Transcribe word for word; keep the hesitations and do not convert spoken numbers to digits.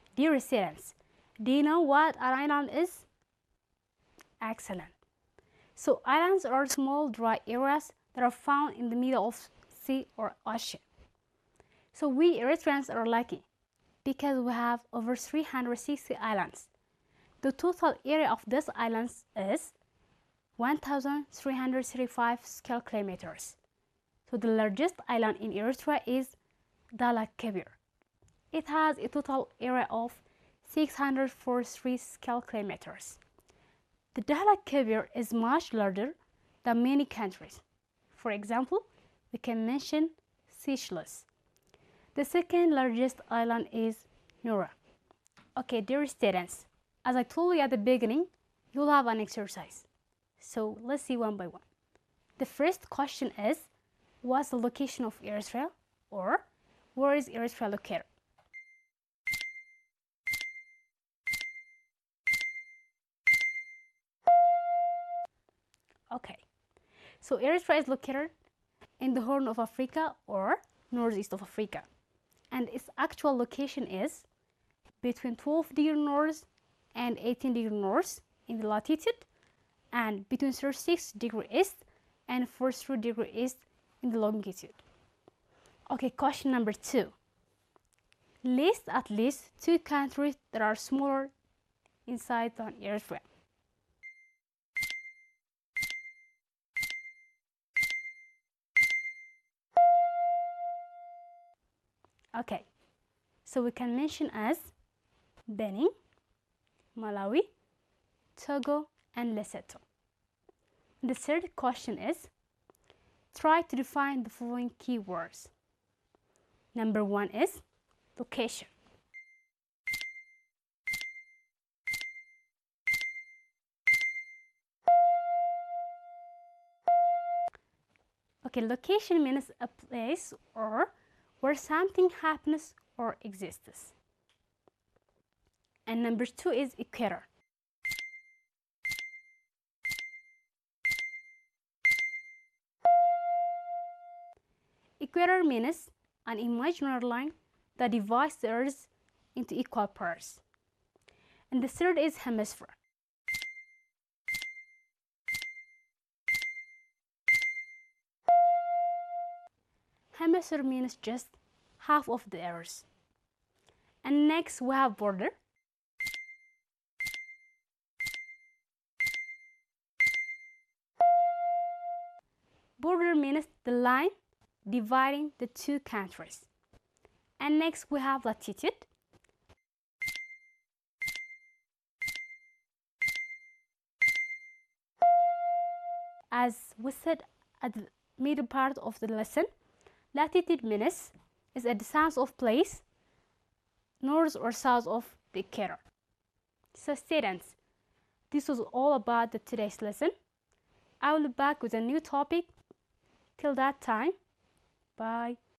Dear students, do you know what an island is? Excellent. So islands are small dry areas that are found in the middle of sea or ocean. So we Eritreans are lucky because we have over three hundred sixty islands. The total area of these islands is one thousand three hundred thirty-five square kilometers. So the largest island in Eritrea is Dahlak Kebir. It has a total area of six hundred forty-three square kilometers. The Dahlak Kebir is much larger than many countries. For example, we can mention Seychelles. The second largest island is Nura. Okay, dear students, as I told you at the beginning, you'll have an exercise. So let's see one by one. The first question is, what's the location of Eritrea? Or, where is Eritrea located? Okay, so Eritrea is located in the Horn of Africa or northeast of Africa. And its actual location is between twelve degrees north and eighteen degrees north in the latitude, and between thirty-six degrees east and forty-three degrees east in the longitude. Okay, question number two. List at least two countries that are smaller in size than Eritrea. Okay, so we can mention as Benin, Malawi, Togo, and Lesotho. The third question is, try to define the following keywords. Number one is location. Okay, location means a place or where something happens or exists. And number two is equator. Equator means an imaginary line that divides the Earth into equal parts. And the third is hemisphere. Hemisphere means just half of the Earth. And next we have border. Border means the line dividing the two countries. And next we have latitude. As we said at the middle part of the lesson, latitude means is a distance of place north or south of the equator. So students, this was all about the today's lesson. I will be back with a new topic. Till that time, bye.